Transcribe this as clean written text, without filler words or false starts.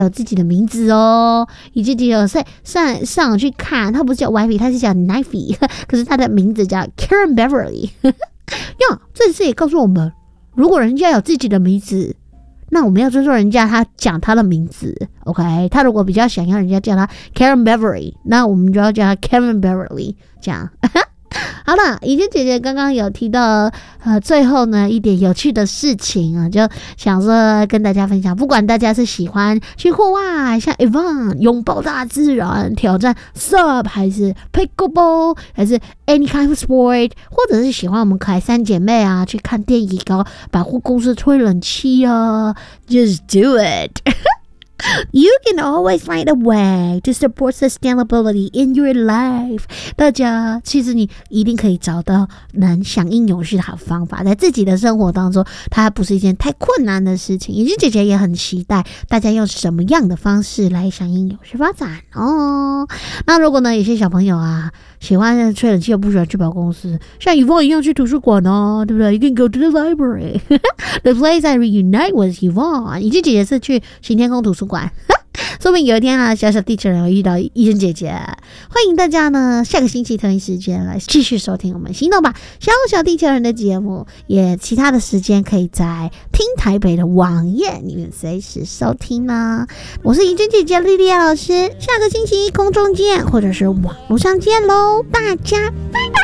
有自己的名字哦。怡君姐姐有上网去看，她不是叫 Wifey， 她是叫 Knifey， 可是她的名字叫 Karen Beverly。呀，这次也告诉我们，如果人家有自己的名字，那我们要尊重人家，他讲他的名字 ，OK？ 他如果比较想要人家叫他 Karen Beverly， 那我们就要叫他 Karen Beverly， 这样。好了，怡君姐姐刚刚有提到最后呢一点有趣的事情啊，就想说跟大家分享。不管大家是喜欢去户外，像 Yvonne 拥抱大自然，挑战 SUP， 还是 Pickleball， 还是 any kind of sport， 或者是喜欢我们可爱三姐妹啊，去看电影搞百货公司吹冷气啊 ，just do it。You can always find a way to support sustainability in your life. 大家其实你一定可以找到能响应永续的好方法，在自己的生活当中，它不是一件太困难的事情。怡君姐姐也很期待大家用什么样的方式来响应永续发展哦。那如果呢，有些小朋友啊喜欢吹冷气又不喜欢去百货公司，像Yvonne一样去图书馆哦，对不对？ You can go to the library. The place I reunite with Yvonne. 怡君姐姐是去行天宫图书馆。说不定有一天啊，小小地球人会遇到怡君姐姐。欢迎大家呢，下个星期同一时间来继续收听我们行动吧小小地球人的节目，也其他的时间可以在听台北的网页里面随时收听呢。我是怡君姐姐莉莉亚老师，下个星期空中见，或者是网络上见喽，大家拜拜。